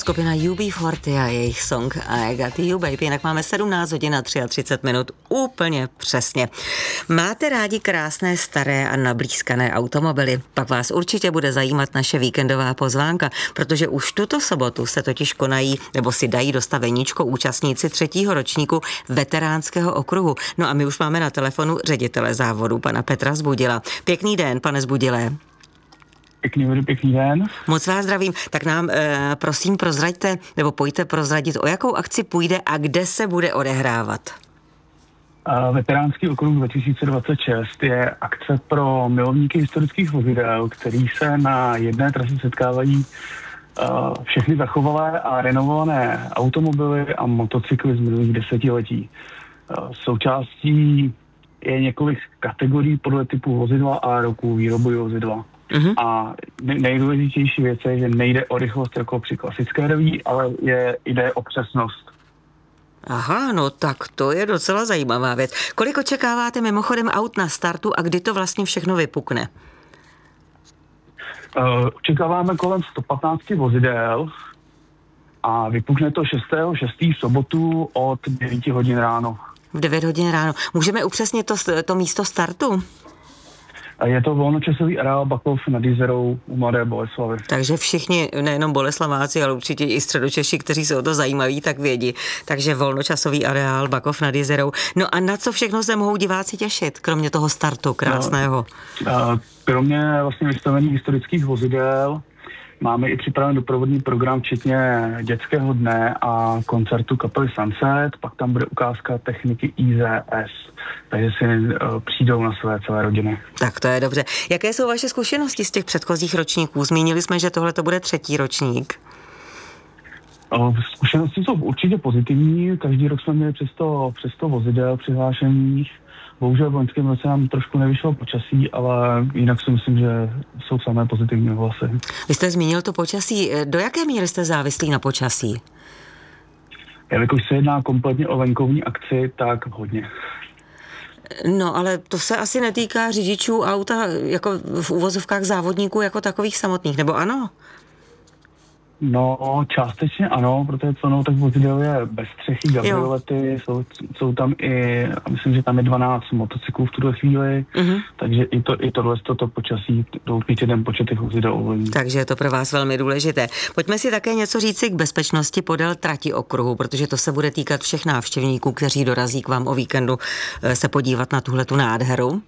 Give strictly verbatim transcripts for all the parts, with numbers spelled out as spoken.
Skupina U B čtyřicet a jejich song I Got You Baby. Jinak máme sedmnáct hodin a třicet tři minut úplně přesně. Máte rádi krásné, staré a nablízkané automobily? Pak vás určitě bude zajímat naše víkendová pozvánka, protože už tuto sobotu se totiž konají nebo si dají do staveníčko účastníci třetího ročníku veteránského okruhu. No a my už máme na telefonu ředitele závodu, pana Petra Zbudila. Pěkný den, pane Zbudilé. Pěkný, pěkný den. Moc vás zdravím. Tak nám e, prosím prozraďte, nebo pojďte prozradit, o jakou akci půjde a kde se bude odehrávat. Uh, Veteránský okruh dva tisíce dvacet šest je akce pro milovníky historických vozidel, který se na jedné trase setkávají uh, všechny zachovalé a renovované automobily a motocykly z minulých desetiletí. Uh, součástí je několik kategorií podle typu vozidla a roku výroby vozidla. Mm-hmm. A nejdůležitější věc je, že nejde o rychlost jako při klasické reví, ale je, jde o přesnost. Aha, no tak to je docela zajímavá věc. Kolik očekáváte mimochodem aut na startu a kdy to vlastně všechno vypukne? Uh, očekáváme kolem sto patnáct vozidel a vypukne to šestého šestého v sobotu od devět hodin ráno. V devět hodin ráno. Můžeme upřesnit to, to místo startu? Je to volnočasový areál Bakov nad Jizerou u Mladé Boleslavi. Takže všichni, nejenom Boleslaváci, ale určitě i Středočeši, kteří se o to zajímaví, tak vědí. Takže volnočasový areál Bakov nad Jizerou. No a na co všechno se mohou diváci těšit, kromě toho startu krásného? No, kromě vlastně vystavených historických vozidel máme i připraven doprovodný program, včetně dětského dne a koncertu kapely Sunset, pak tam bude ukázka techniky I Z S, takže si uh, přijdou na své celé rodiny. Tak to je dobře. Jaké jsou vaše zkušenosti z těch předchozích ročníků? Zmínili jsme, že tohle to bude třetí ročník. Uh, zkušenosti jsou určitě pozitivní, každý rok jsme měli přes sto, přes sto vozidel přihlášených. Bohužel v loňském roce nám trošku nevyšlo počasí, ale jinak si myslím, že jsou samé pozitivní hlasy. Vy jste zmínil to počasí. Do jaké míry jste závislí na počasí? Jelikož se jedná kompletně o venkovní akci, tak hodně. No, ale to se asi netýká řidičů auta jako v uvozovkách závodníků jako takových samotných, nebo ano? No, částečně ano, protože plnou tak vozidel je bez střechy, gabriolety, jsou, jsou tam i, myslím, že tam je dvanáct motocyklů v tuto chvíli, mm-hmm. takže i, to, i tohle toto počasí, to určitě ten počet těch vozidel ovlivní. Takže je to pro vás velmi důležité. Pojďme si také něco říci k bezpečnosti podél trati okruhu, protože to se bude týkat všech návštěvníků, kteří dorazí k vám o víkendu se podívat na tuhletu nádheru.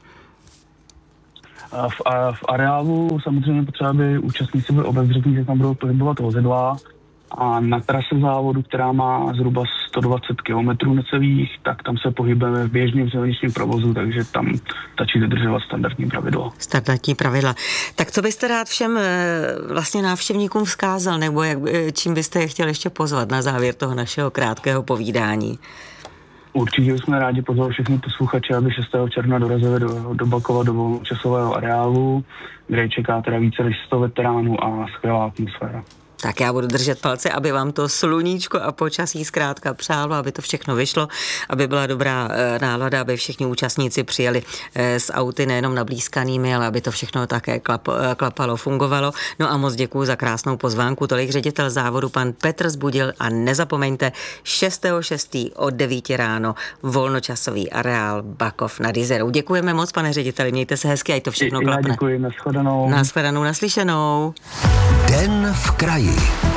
V, v areálu samozřejmě potřeba, aby účastníci byli obezřetní, že tam budou pohybovat vozidla a na trase závodu, která má zhruba sto dvacet kilometrů necelých, tak tam se pohybujeme v běžném silničním provozu, takže tam stačí dodržovat standardní pravidla. Standardní pravidla. Tak co byste rád všem vlastně návštěvníkům vzkázal, nebo jak, čím byste je chtěl ještě pozvat na závěr toho našeho krátkého povídání? Určitě jsme rádi pozvali všechny posluchače, aby šestého června dorazili do, do Bakova, do volnočasového areálu, kde čeká teda více než sto veteránů a skvělá atmosféra. Tak já budu držet palce, aby vám to sluníčko a počasí zkrátka přálo, aby to všechno vyšlo, aby byla dobrá e, nálada, aby všichni účastníci přijeli e, s auty nejenom nablízkanými, ale aby to všechno také klap, e, klapalo, fungovalo. No a moc děkuju za krásnou pozvánku. Tolik ředitel závodu pan Petr Zbudil a nezapomeňte šestého šestého od devíti ráno volnočasový areál Bakov nad Jizerou. Děkujeme moc, pane řediteli, mějte se hezky, ať to všechno klapne. Já děkuji, nashledanou. Nashledanou, naslyšenou. Den v kraji.